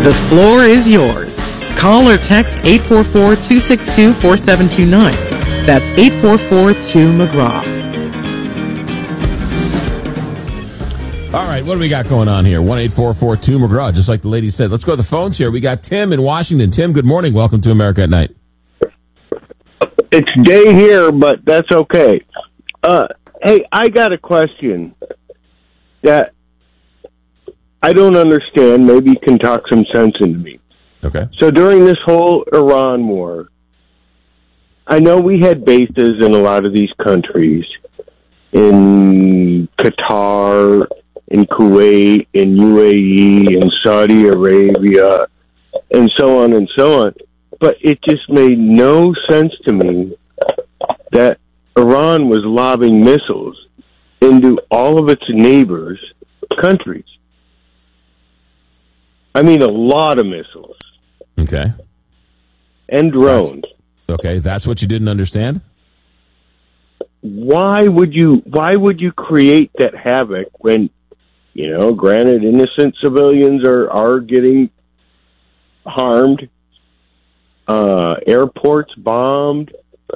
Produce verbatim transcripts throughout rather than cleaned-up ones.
The floor is yours. Call or text eight four four, two six two, four seven two nine. That's eight four four two McGraw. All right, what do we got going on here? one eight four four two McGraw, just like the lady said. Let's go to the phones here. We got Tim in Washington. Tim, good morning. Welcome to America at Night. It's day here, but that's okay. Uh, hey, I got a question that I don't understand. Maybe you can talk some sense into me. Okay. So during this whole Iran war, I know we had bases in a lot of these countries, in Qatar, in Kuwait, in U A E, in Saudi Arabia, and so on and so on. But it just made no sense to me that Iran was lobbing missiles into all of its neighbors' countries. I mean, a lot of missiles. Okay. And drones. That's, okay, that's what you didn't understand? Why would you why would you create that havoc when, you know, granted innocent civilians are, are getting harmed, uh, airports bombed.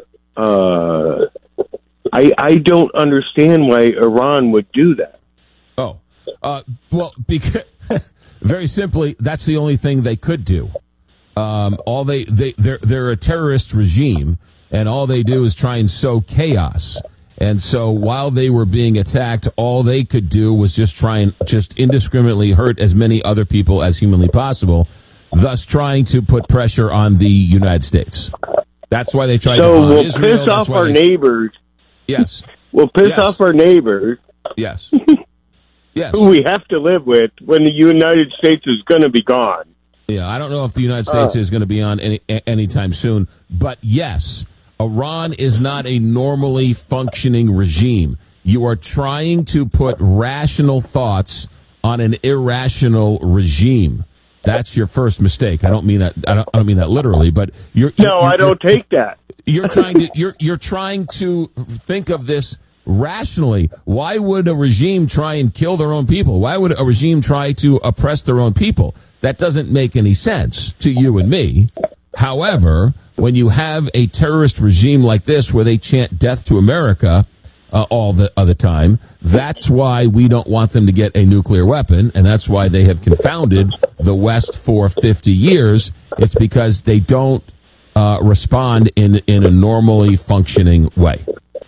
Uh, I I don't understand why Iran would do that. Oh, uh, well, because very simply, that's the only thing they could do. Um, all they they they're they're a terrorist regime, and all they do is try and sow chaos. And so while they were being attacked, all they could do was just try and just indiscriminately hurt as many other people as humanly possible, thus trying to put pressure on the United States. That's why they tried so to bomb we'll Israel. piss off our they, neighbors. Yes. We'll piss yes. off our neighbors. Yes. Yes. Who we have to live with when the United States is going to be gone. Yeah, I don't know if the United States uh, is going to be on any anytime soon, but yes, Iran is not a normally functioning regime. You are trying to put rational thoughts on an irrational regime. That's your first mistake. I don't mean that. I don't, I don't mean that literally, but you're. you're no, you're, I don't you're, take that. You're trying to. You're you're trying to think of this rationally. Why would a regime try and kill their own people? Why would a regime try to oppress their own people? That doesn't make any sense to you and me. However, when you have a terrorist regime like this where they chant death to America uh, all the other time, that's why we don't want them to get a nuclear weapon, and that's why they have confounded the West for fifty years. It's because they don't uh, respond in, in a normally functioning way.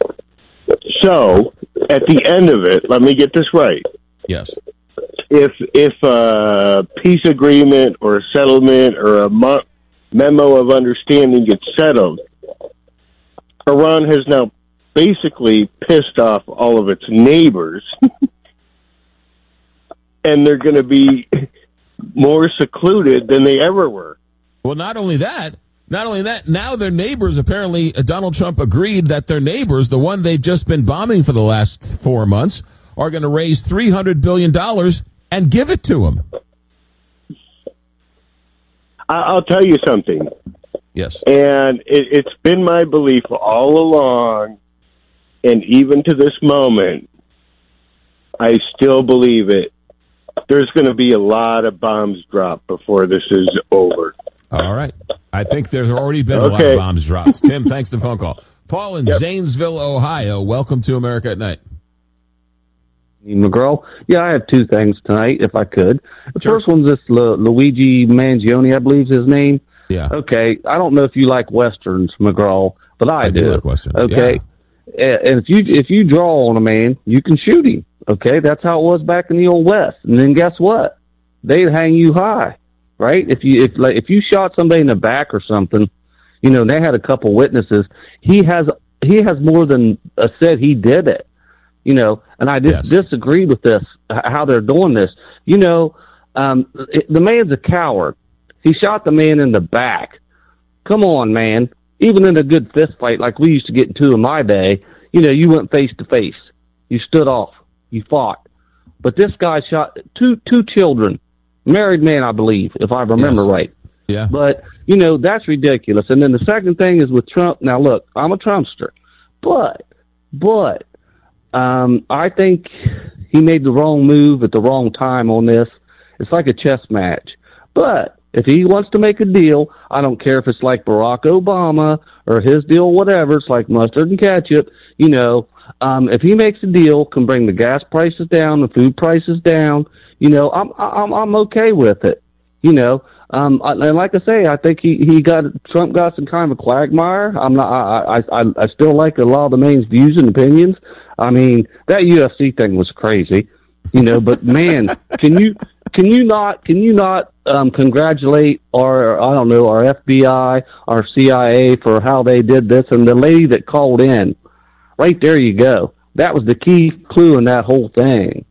So, at the end of it, let me get this right. Yes. If if a peace agreement or a settlement or a mo- memo of understanding gets settled, Iran has now basically pissed off all of its neighbors, and they're going to be more secluded than they ever were. Well, not only that, not only that, now their neighbors, apparently uh, Donald Trump agreed that their neighbors, the one they've just been bombing for the last four months, are going to raise three hundred billion dollars and give it to them. I'll tell you something. Yes. And it, it's been my belief all along, and even to this moment, I still believe it. There's going to be a lot of bombs dropped before this is over. All right. I think there's already been a okay. lot of bombs dropped. Tim, thanks for the phone call. Paul in yep. Zanesville, Ohio. Welcome to America at Night. McGraw. Yeah, I have two things tonight, if I could. The Sure. first one's this Lu- Luigi Mangione, I believe is his name. Yeah. Okay, I don't know if you like Westerns, McGraw, but I, I do. do like Westerns. Okay, Yeah. and if you if you draw on a man, you can shoot him. Okay, that's how it was back in the old West. And then guess what? They'd hang you high, right? If you if like if you shot somebody in the back or something, you know, they had a couple witnesses. He has he has more than uh, said he did it. You know, and I just Yes. disagree with this, how they're doing this. You know, um, it, the man's a coward. He shot the man in the back. Come on, man. Even in a good fist fight like we used to get into in my day, you know, you went face to face. You stood off. You fought. But this guy shot two two children, married man, I believe, if I remember Yes. right. Yeah. But, you know, that's ridiculous. And then the second thing is with Trump. Now, look, I'm a Trumpster. But, but, Um, I think he made the wrong move at the wrong time on this. It's like a chess match. But if he wants to make a deal, I don't care if it's like Barack Obama or his deal, whatever. It's like mustard and ketchup. You know, um, if he makes a deal, can bring the gas prices down, the food prices down. You know, I'm I'm I'm okay with it. You know, um, and like I say, I think he, he got Trump got some kind of a quagmire. I'm not. I I I still like a lot of the main's views and opinions. I mean, that U F C thing was crazy. You know, but man, can you can you not can you not um, congratulate our I don't know our F B I, our C I A for how they did this, and the lady that called in, right there you go. That was the key clue in that whole thing.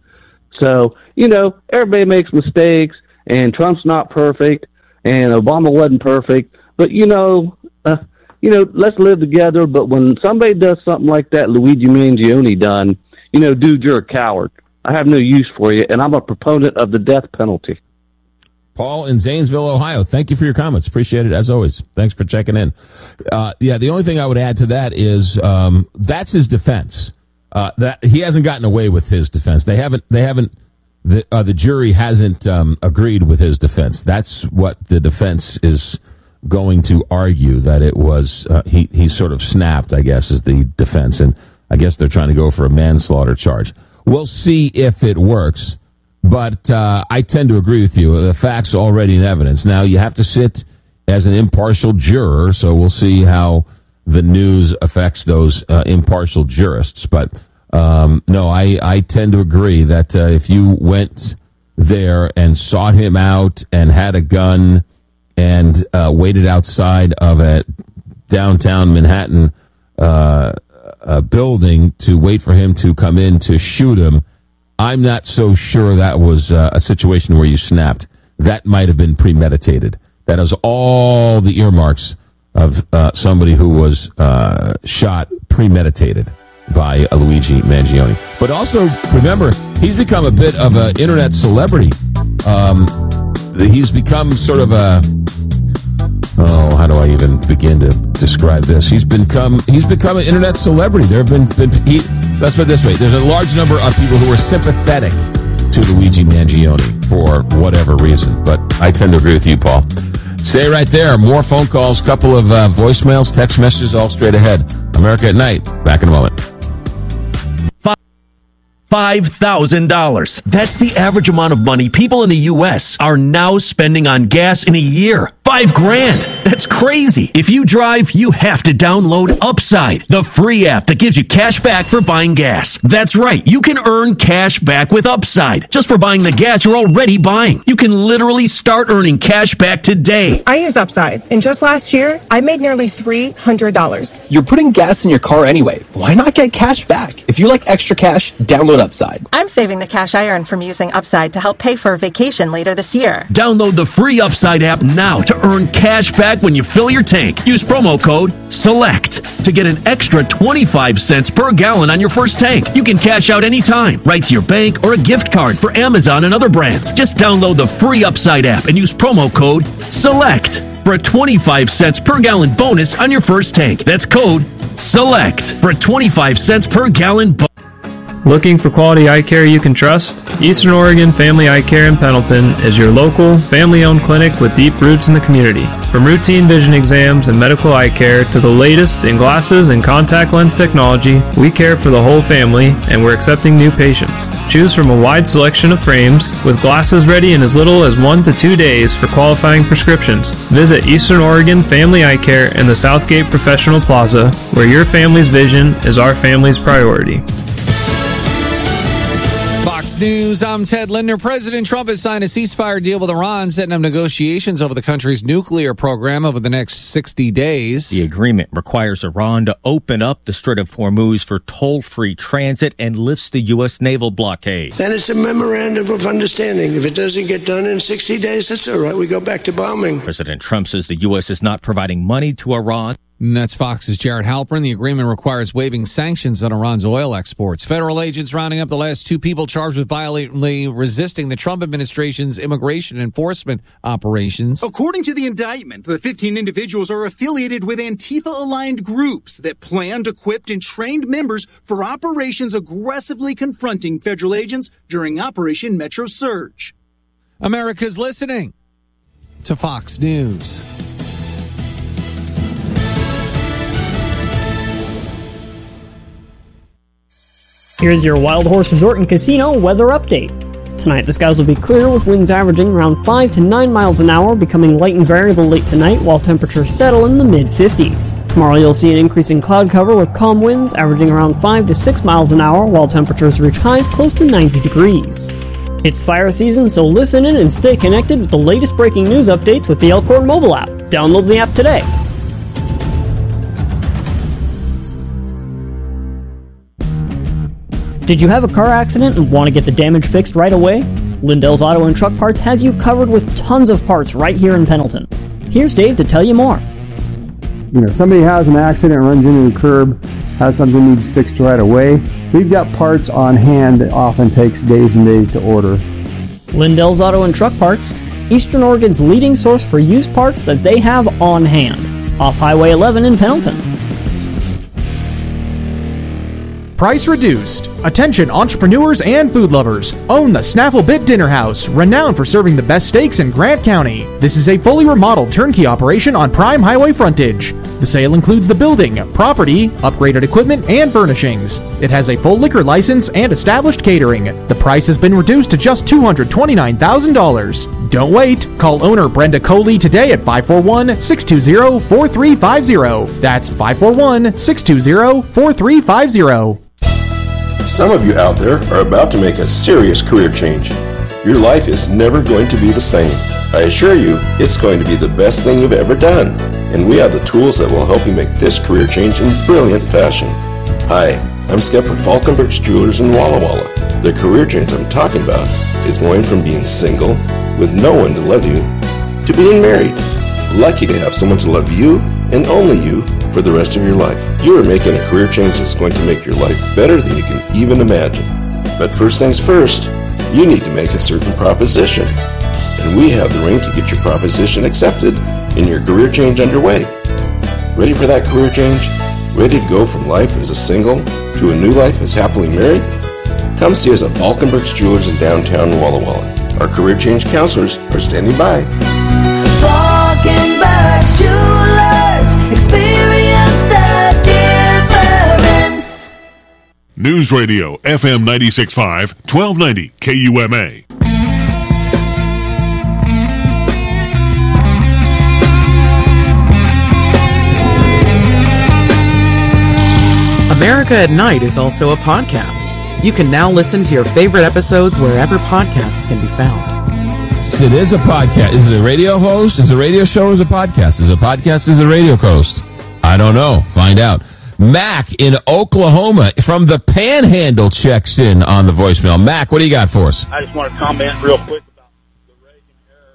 So you know, everybody makes mistakes, and Trump's not perfect, and Obama wasn't perfect, but you know, uh, you know, let's live together. But when somebody does something like that, Luigi Mangione done, you know, dude, you're a coward. I have no use for you, and I'm a proponent of the death penalty. Paul in Zanesville, Ohio, thank you for your comments. Appreciate it, as always. Thanks for checking in. Uh, yeah, the only thing I would add to that is um, that's his defense. Uh, that he hasn't gotten away with his defense. They haven't. They haven't. The, uh, the jury hasn't um, agreed with his defense. That's what the defense is going to argue, that it was uh, he. He sort of snapped, I guess, is the defense, and I guess they're trying to go for a manslaughter charge. We'll see if it works, but uh, I tend to agree with you. The facts are already in evidence. Now, you have to sit as an impartial juror, so we'll see how the news affects those uh, impartial jurists. But, um, no, I, I tend to agree that uh, if you went there and sought him out and had a gun and uh, waited outside of a downtown Manhattan uh a building to wait for him to come in to shoot him, I'm not so sure that was uh, a situation where you snapped. That might have been premeditated. That has all the earmarks of uh, somebody who was uh, shot premeditated by uh, Luigi Mangione. But also, remember, he's become a bit of an internet celebrity. Um, he's become sort of a... Oh, how do I even begin to describe this? He's become he's become an internet celebrity. There have been, been he, let's put it this way: there's a large number of people who are sympathetic to Luigi Mangione for whatever reason. But I tend to agree with you, Paul. Stay right there. More phone calls, couple of uh, voicemails, text messages, all straight ahead. America at Night. Back in a moment. five thousand dollars. That's the average amount of money people in the U S are now spending on gas in a year. Five grand. That's crazy. If you drive, you have to download Upside, the free app that gives you cash back for buying gas. That's right. You can earn cash back with Upside just for buying the gas you're already buying. You can literally start earning cash back today. I use Upside, and just last year, I made nearly three hundred dollars. You're putting gas in your car anyway. Why not get cash back? If you like extra cash, download Upside. I'm saving the cash I earn from using Upside to help pay for a vacation later this year. Download the free Upside app now to earn cash back when you fill your tank. Use promo code SELECT to get an extra twenty-five cents per gallon on your first tank. You can cash out anytime, right to your bank or a gift card for Amazon and other brands. Just download the free Upside app and use promo code SELECT for a twenty-five cents per gallon bonus on your first tank. That's code SELECT for a twenty-five cents per gallon bonus. Looking for quality eye care you can trust? Eastern Oregon Family Eye Care in Pendleton is your local, family-owned clinic with deep roots in the community. From routine vision exams and medical eye care to the latest in glasses and contact lens technology, we care for the whole family, and we're accepting new patients. Choose from a wide selection of frames, with glasses ready in as little as one to two days for qualifying prescriptions. Visit Eastern Oregon Family Eye Care in the Southgate Professional Plaza, where your family's vision is our family's priority. Fox News, I'm Ted Linder. President Trump has signed a ceasefire deal with Iran, setting up negotiations over the country's nuclear program over the next sixty days. The agreement requires Iran to open up the Strait of Hormuz for toll-free transit and lifts the U S naval blockade. Then it's a memorandum of understanding. If it doesn't get done in sixty days, that's all right. We go back to bombing. President Trump says the U S is not providing money to Iran. And that's Fox's Jared Halpern. The agreement requires waiving sanctions on Iran's oil exports. Federal agents rounding up the last two people charged with violently resisting the Trump administration's immigration enforcement operations. According to the indictment, the fifteen individuals are affiliated with Antifa-aligned groups that planned, equipped, and trained members for operations aggressively confronting federal agents during Operation Metro Surge. America's listening. to Fox News. Here's your Wild Horse Resort and Casino weather update. Tonight, the skies will be clear with winds averaging around five to nine miles an hour, becoming light and variable late tonight while temperatures settle in the mid fifties. Tomorrow, you'll see an increase in cloud cover with calm winds averaging around five to six miles an hour while temperatures reach highs close to ninety degrees. It's fire season, so listen in and stay connected with the latest breaking news updates with the Elkhorn mobile app. Download the app today. Did you have a car accident and want to get the damage fixed right away? Lindell's Auto and Truck Parts has you covered with tons of parts right here in Pendleton. Here's Dave to tell you more. You know, somebody has an accident, runs into a curb, has something needs fixed right away. We've got parts on hand that often takes days and days to order. Lindell's Auto and Truck Parts, Eastern Oregon's leading source for used parts that they have on hand. Off Highway eleven in Pendleton. Price reduced. Attention entrepreneurs and food lovers. Own the Snaffle Bit Dinner House, renowned for serving the best steaks in Grant County. This is a fully remodeled turnkey operation on prime highway frontage. The sale includes the building, property, upgraded equipment, and furnishings. It has a full liquor license and established catering. The price has been reduced to just two hundred twenty-nine thousand dollars. Don't wait. Call owner Brenda Coley today at five four one, six two zero, four three five zero. That's five four one, six two zero, four three five zero. Some of you out there are about to make a serious career change. Your life is never going to be the same. I assure you, it's going to be the best thing you've ever done. And we have the tools that will help you make this career change in brilliant fashion. Hi, I'm Skep with Falkenberg's Jewelers in Walla Walla. The career change I'm talking about is going from being single, with no one to love you, to being married. Lucky to have someone to love you, and only you, for the rest of your life. You are making a career change that's going to make your life better than you can even imagine. But first things first, you need to make a certain proposition. And we have the ring to get your proposition accepted and your career change underway. Ready for that career change? Ready to go from life as a single to a new life as happily married? Come see us at Falkenberg's Jewelers in downtown Walla Walla. Our career change counselors are standing by. Falkenberg's Jewelers, experience the difference. News Radio, F M ninety-six point five, twelve ninety K U M A. America at Night is also a podcast. You can now listen to your favorite episodes wherever podcasts can be found. It is a podcast. Is it a radio host? Is it a radio show or is it a podcast? Is it a podcast? Is it a radio host? I don't know. Find out. Mac in Oklahoma from the Panhandle checks in on the voicemail. Mac, what do you got for us? I just want to comment real quick about the Reagan era.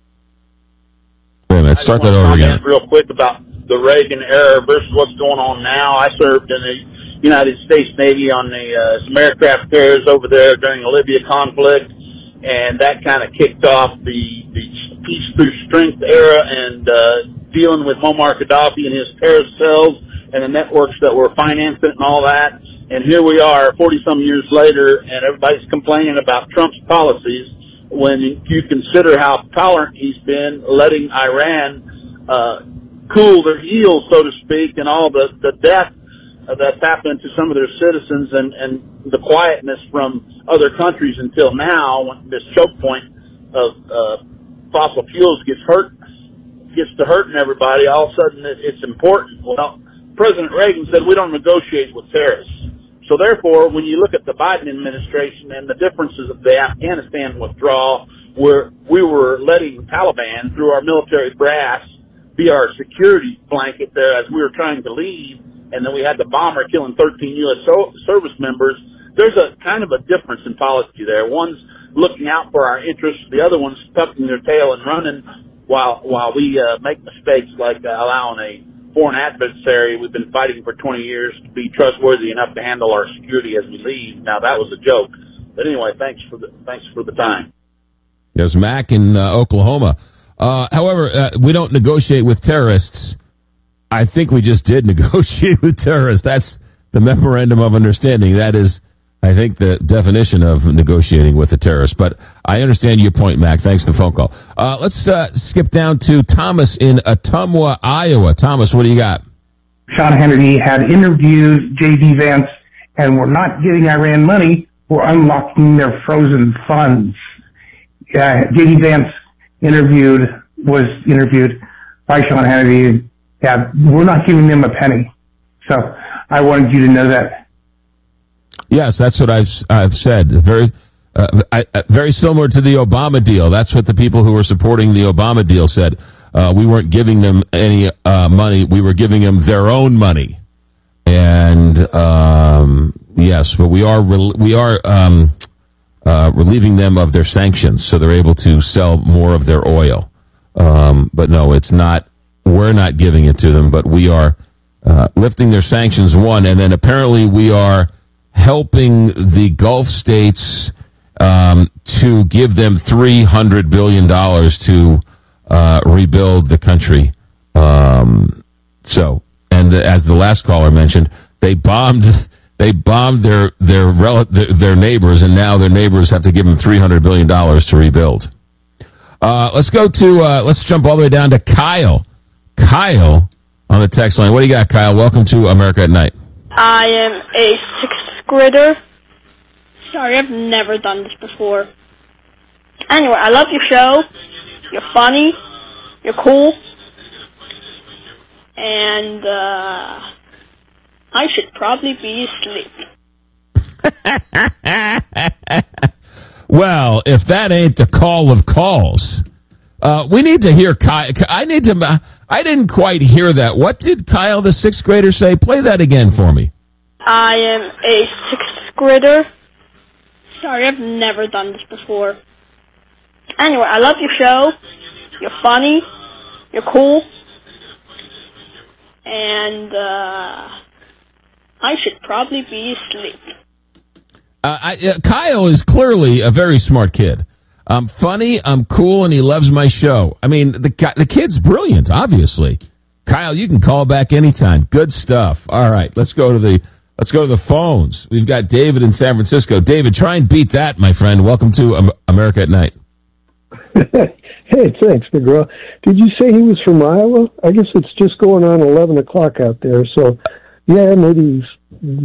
Wait a minute. Start that over again. Real quick about the Reagan era versus what's going on now. I served in the United States Navy on the uh, some aircraft carriers over there during the Libya conflict, and that kind of kicked off the, the peace through strength era and uh, dealing with Muammar Gaddafi and his terrorist cells and the networks that were financing it and all that. And here we are forty-some years later, and everybody's complaining about Trump's policies when you consider how tolerant he's been, letting Iran uh, cool their heels, so to speak, and all the, the death uh, that's happened to some of their citizens and, and the quietness from other countries until now, when this choke point of uh, fossil fuels gets hurt, gets to hurting everybody, all of a sudden it, it's important. Well, President Reagan said we don't negotiate with terrorists. So therefore, when you look at the Biden administration and the differences of the Afghanistan withdrawal, where we were letting Taliban, through our military brass, be our security blanket there as we were trying to leave, and then we had the bomber killing thirteen U S So- service members, there's a kind of a difference in policy there. One's looking out for our interests, the other one's tucking their tail and running while while we uh, make mistakes like uh, allowing a foreign adversary we've been fighting for twenty years to be trustworthy enough to handle our security as we leave. Now, that was a joke. But anyway, thanks for the thanks for the time. There's Mac in uh, Oklahoma. Uh, however, uh, we don't negotiate with terrorists. I think we just did negotiate with terrorists. That's the memorandum of understanding. That is I think the definition of negotiating with a terrorist. But I understand your point, Mac. Thanks for the phone call. Uh, let's uh, skip down to Thomas in Ottumwa, Iowa. Thomas, what do you got? Sean Hannity had interviewed J D. Vance, and we're not giving Iran money. We're unlocking their frozen funds. Uh, J D. Vance interviewed was interviewed by Sean Hannity. Yeah, we're not giving them a penny. So I wanted you to know that. Yes, that's what I've I've said. Very, uh, I, uh, very similar to the Obama deal. That's what the people who were supporting the Obama deal said. Uh, we weren't giving them any uh, money. We were giving them their own money. And um, yes, but we are re- we are um, uh, relieving them of their sanctions, so they're able to sell more of their oil. Um, but no, it's not. We're not giving it to them, but we are uh, lifting their sanctions. One, and then apparently we are helping the Gulf states um, to give them three hundred billion dollars to uh, rebuild the country. Um, so, and the, as the last caller mentioned, they bombed they bombed their their, rel- their their neighbors, and now their neighbors have to give them three hundred billion dollars to rebuild. Uh, let's go to uh, let's jump all the way down to Kyle. Kyle on the text line. What do you got, Kyle? Welcome to America at Night. I am a sixth grader. Sorry, I've never done this before. Anyway, I love your show. You're funny. You're cool. And, uh, I should probably be asleep. Well, if that ain't the call of calls, uh, we need to hear Kyle. I need to, I didn't quite hear that. What did Kyle, the sixth grader, say? Play that again for me. I am a sixth grader. Sorry, I've never done this before. Anyway, I love your show. You're funny. You're cool. And, uh, I should probably be asleep. Uh, I, uh, Kyle is clearly a very smart kid. I'm funny, I'm cool, and he loves my show. I mean, the the kid's brilliant, obviously. Kyle, you can call back anytime. Good stuff. All right, let's go to the let's go to the phones. We've got David in San Francisco. David, try and beat that, my friend. Welcome to um, America at Night. Hey, thanks, McGraw. Did you say he was from Iowa? I guess it's just going on eleven o'clock out there, so yeah, maybe he's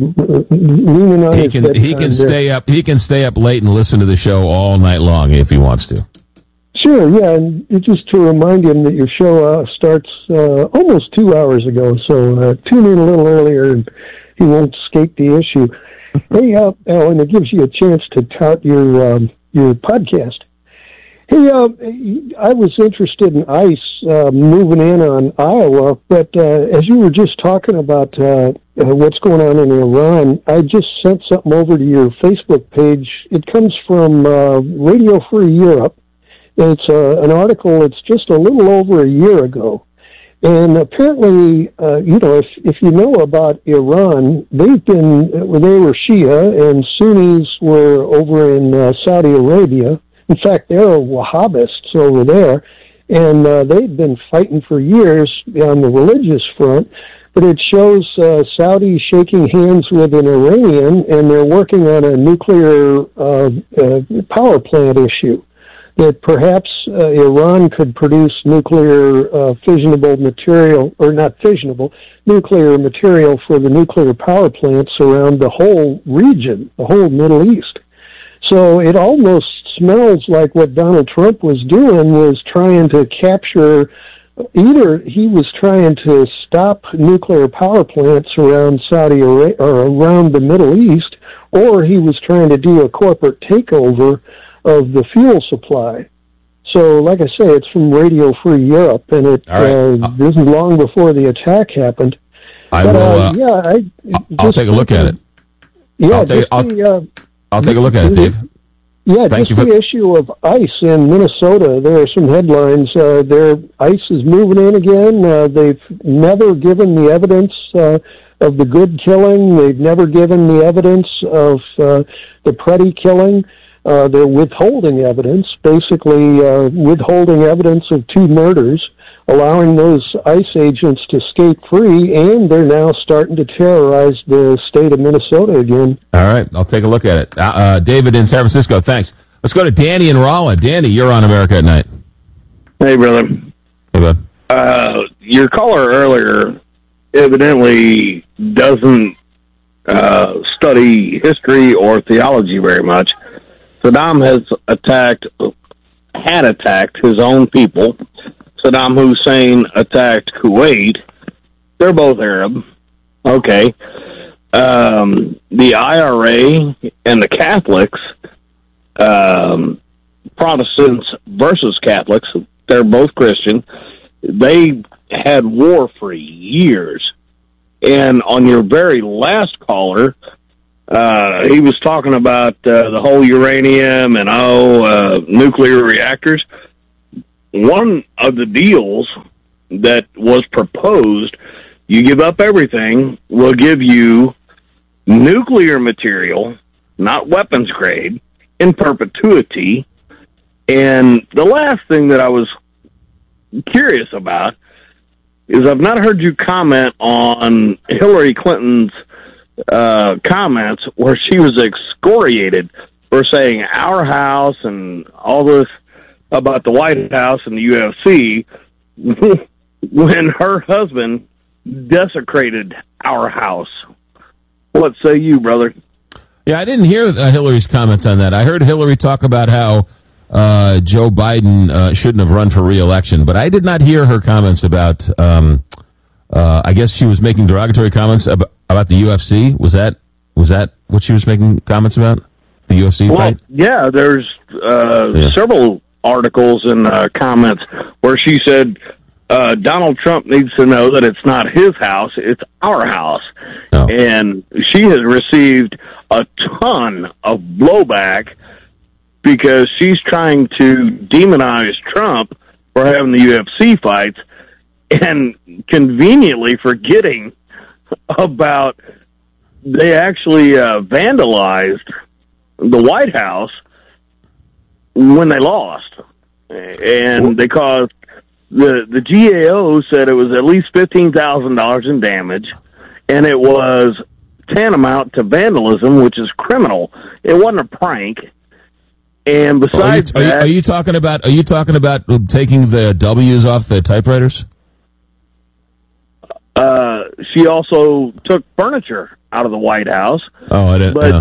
leaning on he his can he can stay up he can stay up late and listen to the show all night long if he wants to. Sure, yeah, and just to remind him that your show uh, starts uh, almost two hours ago, so uh, tune in a little earlier and he won't escape the issue. Hey, uh, Alan, it gives you a chance to tout your um, your podcast. Hey, uh, I was interested in ICE uh, moving in on Iowa, but uh, as you were just talking about uh, uh, what's going on in Iran, I just sent something over to your Facebook page. It comes from uh, Radio Free Europe. It's uh, an article that's just a little over a year ago. And apparently, uh, you know, if if you know about Iran, they've been, they were Shia and Sunnis were over in uh, Saudi Arabia. In fact, they're Wahhabists over there, and uh, they've been fighting for years on the religious front. But it shows uh, Saudi shaking hands with an Iranian, and they're working on a nuclear uh, uh, power plant issue. That perhaps uh, Iran could produce nuclear uh, fissionable material, or not fissionable, nuclear material for the nuclear power plants around the whole region, the whole Middle East. So it almost smells like what Donald Trump was doing was trying to capture, either he was trying to stop nuclear power plants around Saudi Arabia or around the Middle East, or he was trying to do a corporate takeover of the fuel supply. So, like I say, it's from Radio Free Europe, and it right. uh, this is long before the attack happened. I but, will. Uh, Uh, yeah, I. I'll take a look at it. Yeah, I'll take, just I'll, the, uh, I'll take a look at it, Dave. Yeah, Thank just you for- the issue of ICE in Minnesota. There are some headlines. Uh, their ICE is moving in again. Uh, they've never given the evidence uh, of the Good killing. They've never given the evidence of uh, the Preddy killing. Uh, they're withholding evidence, basically uh, withholding evidence of two murders. allowing those ICE agents to skate free, and they're now starting to terrorize the state of Minnesota again. All right, I'll take a look at it. Uh, uh, David in San Francisco, thanks. Let's go to Danny in Rolla. Danny, you're on America at Night. Hey, brother. Hey, bud. Uh, your caller earlier evidently doesn't uh, study history or theology very much. Saddam has attacked, had attacked his own people. Saddam Hussein attacked Kuwait. They're both Arab. Okay. Um, the I R A and the Catholics, um, Protestants versus Catholics, they're both Christian. They had war for years. And on your very last caller, uh, he was talking about uh, the whole uranium and, oh, uh, nuclear reactors. One of the deals that was proposed, you give up everything, we'll give you nuclear material, not weapons grade, in perpetuity. And the last thing that I was curious about is I've not heard you comment on Hillary Clinton's uh, comments where she was excoriated for saying our house and all this about the White House and the U F C when her husband desecrated our house. What say you, brother? Yeah, I didn't hear uh, Hillary's comments on that. I heard Hillary talk about how uh, Joe Biden uh, shouldn't have run for re-election, but I did not hear her comments about, um, uh, I guess she was making derogatory comments about, about the U F C. Was that was that what she was making comments about? The U F C well, fight? Yeah, there's uh, yeah. several articles and uh, comments where she said uh, Donald Trump needs to know that it's not his house, it's our house. Oh. And she has received a ton of blowback because she's trying to demonize Trump for having the U F C fights and conveniently forgetting about they actually uh, vandalized the White House when they lost. And they caused the the G A O said it was at least fifteen thousand dollars in damage, and it was tantamount to vandalism, which is criminal. It wasn't a prank. And besides are you, are that, you, are you talking about are you talking about taking the W's off the typewriters? Uh, she also took furniture out of the White House. Oh, I didn't. But, uh,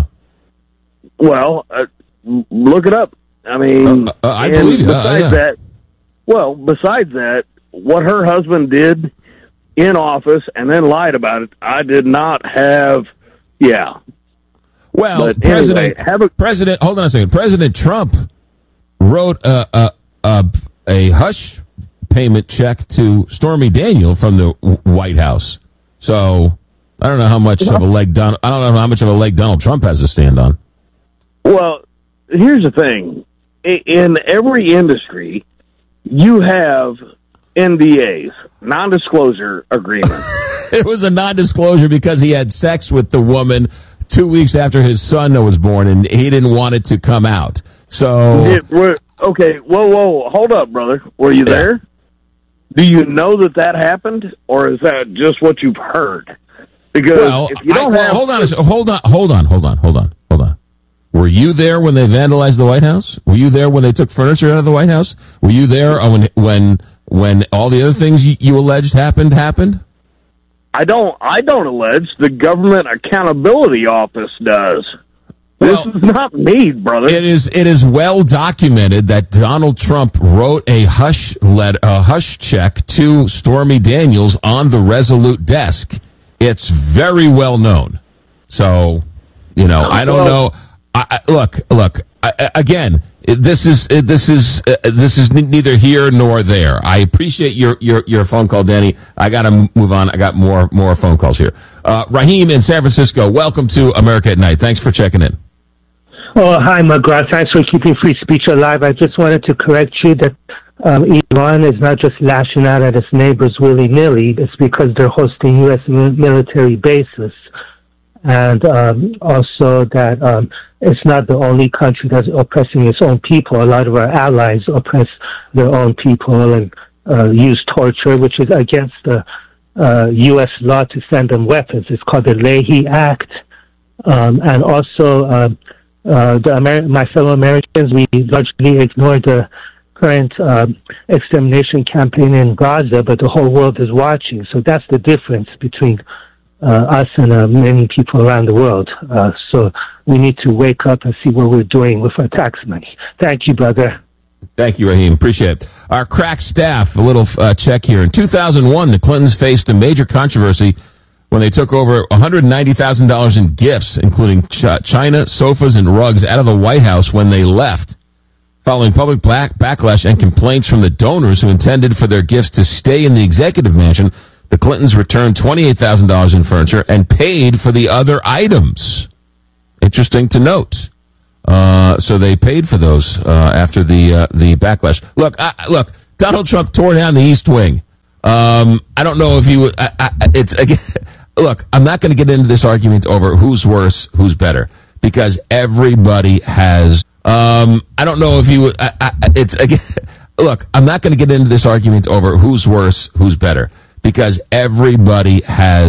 well, uh, look it up. I mean, uh, uh, I and believe besides uh, yeah. that, well, besides that, what her husband did in office and then lied about it, I did not have. Yeah. Well, but President, anyway, have a, President, hold on a second. President Trump wrote a a, a, a hush payment check to Stormy Daniel from the White House. So I don't know how much of a leg Don, I don't know how much of a leg Donald Trump has to stand on. Well, here's the thing: in every industry, you have N D As, non-disclosure agreements. It was a non-disclosure because he had sex with the woman two weeks after his son was born, and he didn't want it to come out. So, it, we're, okay, whoa, whoa, hold up, brother. Were you yeah. there? Do you know that that happened, or is that just what you've heard? Because well, if you don't I, well, have, hold on, a, hold on, hold on, hold on, hold on, hold on. Were you there when they vandalized the White House? Were you there when they took furniture out of the White House? Were you there when when when all the other things you, you alleged happened happened? I don't. I don't allege. The Government Accountability Office does. This well, is not me, brother. It is. It is well documented that Donald Trump wrote a hush let a hush check to Stormy Daniels on the Resolute desk. It's very well known. So, you know, I don't well, know. I, I, look, look. I, again, this is this is uh, this is neither here nor there. I appreciate your your your phone call, Danny. I got to move on. I got more more phone calls here. Uh, Raheem in San Francisco. Welcome to America at Night. Thanks for checking in. Oh, hi, McGrath. Thanks for keeping free speech alive. I just wanted to correct you that um, Iran is not just lashing out at its neighbors willy-nilly. It's because they're hosting U S military bases. And um, also that um, it's not the only country that's oppressing its own people. A lot of our allies oppress their own people. And uh, use torture, which is against the uh, U S law to send them weapons. It's called the Leahy Act. Um, and also, uh, uh, the Amer- my fellow Americans, we largely ignore the current um, extermination campaign in Gaza, but the whole world is watching. So that's the difference between uh, us and uh, many people around the world. Uh, so we need to wake up and see what we're doing with our tax money. Thank you, brother. Thank you, Raheem. Appreciate it. Our crack staff, a little uh, check here. In two thousand one, the Clintons faced a major controversy when they took over one hundred ninety thousand dollars in gifts, including ch- china, sofas, and rugs out of the White House when they left. Following public back- backlash and complaints from the donors who intended for their gifts to stay in the executive mansion, the Clintons returned twenty-eight thousand dollars in furniture and paid for the other items. Interesting to note. Uh, so they paid for those uh, after the uh, the backlash. Look, I, look, Donald Trump tore down the East Wing. Um, I don't know if he. I, I, it's again. Look, I'm not going to get into this argument over who's worse, who's better, because everybody has. Um, I don't know if he. I, I, it's again. Look, I'm not going to get into this argument over who's worse, who's better, because everybody has.